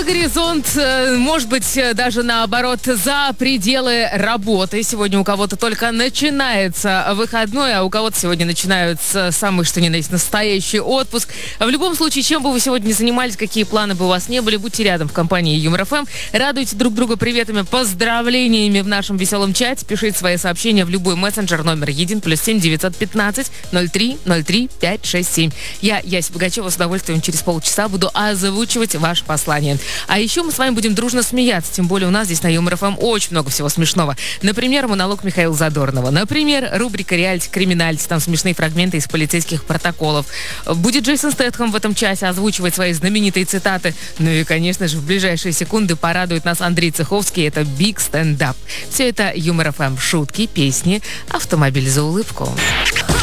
за горизонт, может быть, даже наоборот, за пределы работы. Сегодня у кого-то только начинается выходной, а у кого-то сегодня начинается самый что ни на есть настоящий отпуск. В любом случае, чем бы вы сегодня ни занимались, какие планы бы у вас не были, будьте рядом в компании Юмор ФМ. Радуйте друг друга приветами, поздравлениями в нашем веселом чате. Пишите свои сообщения в любой мессенджер. Номер един +7 915 03 03 567. Я, Яся Богачева, с удовольствием через полчаса буду озвучивать ваше послание. А еще мы с вами будем дружно смеяться, тем более у нас здесь на Юмор ФМ очень много всего смешного. Например, монолог Михаила Задорнова. Например, рубрика «Реалити Криминальти», там смешные фрагменты из полицейских протоколов. Будет Джейсон Стэтхэм в этом часе озвучивать свои знаменитые цитаты. Ну и, конечно же, в ближайшие секунды порадует нас Андрей Цеховский. Это Big Stand Up. Все это Юмор ФМ. Шутки, песни, автомобиль за улыбку.